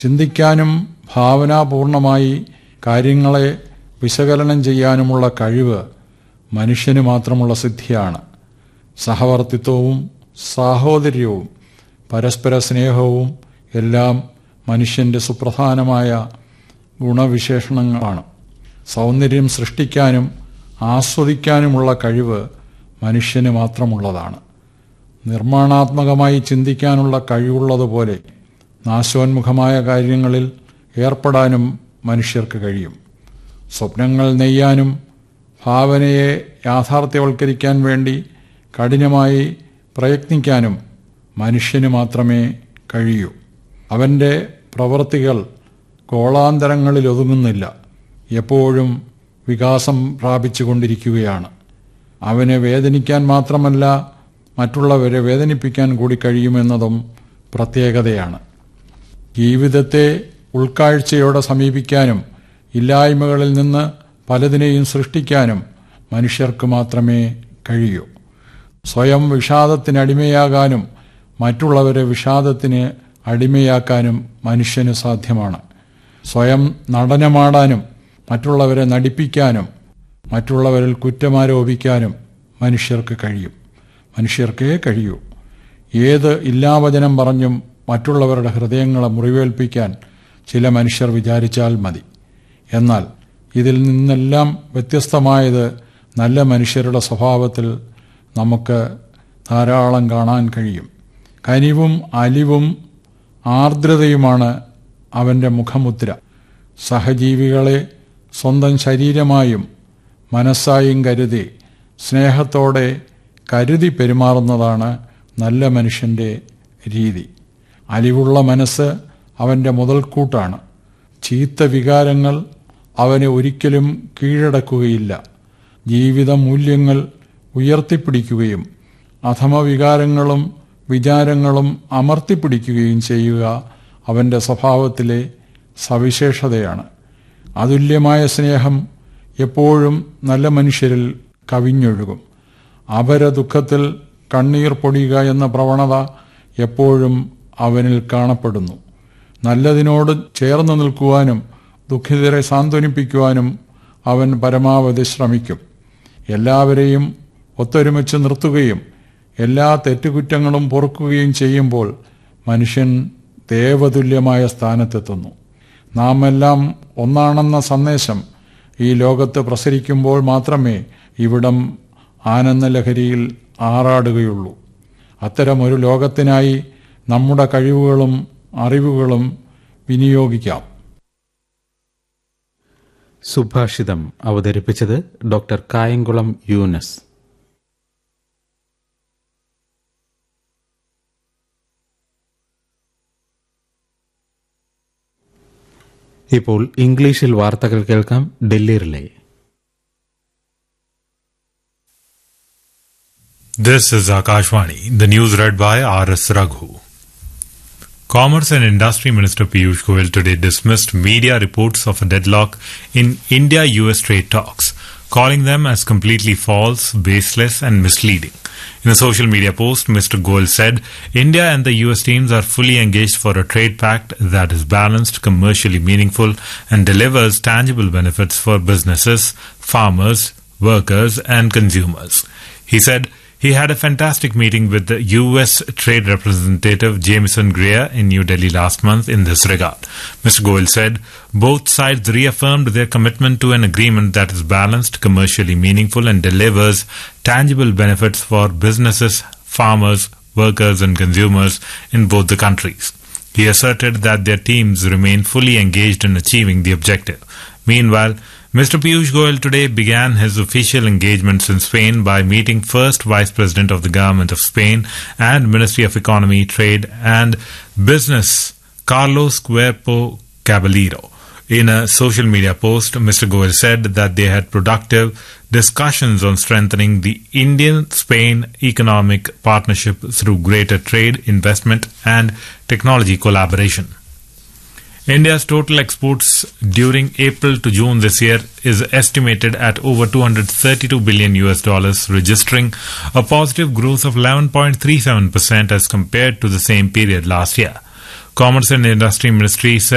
ചിന്തിക്കാനും ഭാവനാപൂർണമായി കാര്യങ്ങളെ വിശകലനം ചെയ്യാനുമുള്ള കഴിവ് മനുഷ്യന് മാത്രമുള്ള സിദ്ധിയാണ്. സഹവർത്തിത്വവും സാഹോദര്യവും പരസ്പര സ്നേഹവും എല്ലാം മനുഷ്യന്റെ സുപ്രധാനമായ ഗുണവിശേഷണങ്ങളാണ്. സൗന്ദര്യം സൃഷ്ടിക്കാനും ആസ്വദിക്കാനുമുള്ള കഴിവ് മനുഷ്യന് മാത്രമുള്ളതാണ്. നിർമ്മാണാത്മകമായി ചിന്തിക്കാനുള്ള കഴിവുള്ളതുപോലെ നാശോന്മുഖമായ കാര്യങ്ങളിൽ ഏർപ്പെടാനും മനുഷ്യർക്ക് കഴിയും. സ്വപ്നങ്ങൾ നെയ്യാനും ഭാവനയെ യാഥാർത്ഥ്യവൽക്കരിക്കാൻ വേണ്ടി കഠിനമായി പ്രയത്നിക്കാനും മനുഷ്യന് മാത്രമേ കഴിയൂ. അവന്റെ പ്രവൃത്തികൾ ഗോളാന്തരങ്ങളിലൊതുങ്ങുന്നില്ല, എപ്പോഴും വികാസം പ്രാപിച്ചുകൊണ്ടിരിക്കുകയാണ്. അവനെ വേദനിക്കാൻ മാത്രമല്ല മറ്റുള്ളവരെ വേദനിപ്പിക്കാൻ കൂടി കഴിയുമെന്നതും പ്രത്യേകതയാണ്. ജീവിതത്തെ ഉൾക്കാഴ്ചയോടെ സമീപിക്കാനും ഇല്ലായ്മകളിൽ നിന്ന് പലതിനെയും സൃഷ്ടിക്കാനും മനുഷ്യർക്ക് മാത്രമേ കഴിയൂ. സ്വയം വിഷാദത്തിനടിമയാകാനും മറ്റുള്ളവരെ വിഷാദത്തിന് അടിമയാക്കാനും മനുഷ്യന് സാധ്യമാണ്. സ്വയം നടനമാടാനും മറ്റുള്ളവരെ നടിപ്പിക്കാനും മറ്റുള്ളവരിൽ കുറ്റമാരോപിക്കാനും മനുഷ്യർക്കേ കഴിയൂ. ഏത് ഇല്ലാവചനം പറഞ്ഞും മറ്റുള്ളവരുടെ ഹൃദയങ്ങളെ മുറിവേൽപ്പിക്കാൻ ചില മനുഷ്യർ വിചാരിച്ചാൽ മതി. എന്നാൽ ഇതിൽ നിന്നെല്ലാം വ്യത്യസ്തമായത് നല്ല മനുഷ്യരുടെ സ്വഭാവത്തിൽ നമുക്ക് ധാരാളം കാണാൻ കഴിയും. കനിവും അലിവും ആർദ്രതയുമാണ് അവന്റെ മുഖമുദ്ര. സഹജീവികളെ സ്വന്തം ശരീരമായും മനസ്സായും കരുതി സ്നേഹത്തോടെ കരുതി പെരുമാറുന്നതാണ് നല്ല മനുഷ്യന്റെ രീതി. അലിവുള്ള മനസ്സ് അവന്റെ മുതൽക്കൂട്ടാണ്. ചീത്ത വികാരങ്ങൾ അവനെ ഒരിക്കലും കീഴടക്കുകയില്ല. ജീവിത മൂല്യങ്ങൾ ഉയർത്തിപ്പിടിക്കുകയും അധമവികാരങ്ങളും വിചാരങ്ങളും അമർത്തിപ്പിടിക്കുകയും ചെയ്യുക അവന്റെ സ്വഭാവത്തിലെ സവിശേഷതയാണ്. അതുല്യമായ സ്നേഹം എപ്പോഴും നല്ല മനുഷ്യരിൽ കവിഞ്ഞൊഴുകും. അപരദുഃഖത്തിൽ കണ്ണീർ പൊടിയുക എന്ന പ്രവണത എപ്പോഴും അവനിൽ കാണപ്പെടുന്നു. നല്ലതിനോട് ചേർന്ന് നിൽക്കുവാനും ദുഃഖിതരെ സാന്ത്വനിപ്പിക്കുവാനും അവൻ പരമാവധി ശ്രമിക്കും. എല്ലാവരെയും ഒത്തൊരുമിച്ച് നിർത്തുകയും എല്ലാ തെറ്റുകുറ്റങ്ങളും പൊറുക്കുകയും ചെയ്യുമ്പോൾ മനുഷ്യൻ ദേവതുല്യമായ സ്ഥാനത്തെത്തുന്നു. നാം എല്ലാം ഒന്നാണെന്ന സന്ദേശം ഈ ലോകത്ത് പ്രസരിക്കുമ്പോൾ മാത്രമേ ഇവിടം ആനന്ദലഹരിയിൽ ആറാടുകയുള്ളൂ. അത്തരമൊരു ലോകത്തിനായി നമ്മുടെ കഴിവുകളും അറിവുകളും വിനിയോഗിക്കാം. സുഭാഷിതം അവതരിപ്പിച്ചത് ഡോക്ടർ കായംകുളം യൂനസ്. ഇപ്പോൾ ഇംഗ്ലീഷിൽ വാർത്തകൾ കേൾക്കാം. Delhi relay. This is Akashvani. The news read by R.S. Raghu. Commerce and Industry Minister Piyush Goyal today dismissed media reports of a deadlock in India-US trade talks, calling them as completely false, baseless and misleading. In a social media post, Mr. Goyal said, India and the US teams are fully engaged for a trade pact that is balanced, commercially meaningful and delivers tangible benefits for businesses, farmers, workers and consumers. He said he had a fantastic meeting with the US Trade Representative Jameson Greer in New Delhi last month in this regard. Mr. Goyal said both sides reaffirmed their commitment to an agreement that is balanced, commercially meaningful and delivers tangible benefits for businesses, farmers, workers and consumers in both the countries. He asserted that their teams remain fully engaged in achieving the objective. Meanwhile, Mr. Piyush Goyal today began his official engagements in Spain by meeting first Vice President of the Government of Spain and Ministry of Economy, Trade and Business, Carlos Cuerpo Caballero. In a social media post, Mr. Goyal said that they had productive discussions on strengthening the Indian-Spain economic partnership through greater trade, investment and technology collaboration. India's total exports during April to June this year is estimated at over $232 billion, registering a positive growth of 11.37% as compared to the same period last year. Commerce and Industry Ministry said